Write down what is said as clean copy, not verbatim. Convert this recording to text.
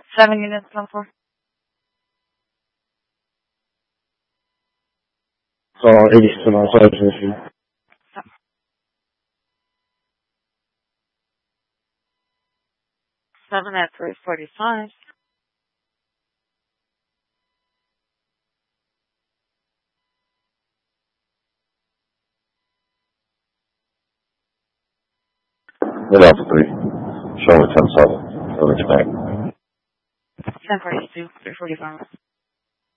7 units on 4. So 87 on 7. 7 at 345. Then Alpha 3. Showing 10-7. 7 back. 1042, 345.